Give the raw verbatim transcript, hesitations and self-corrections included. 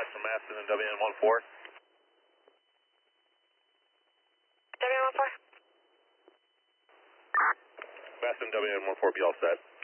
set from Aston and W N one four. W N one four. Aston W N one four, be all set.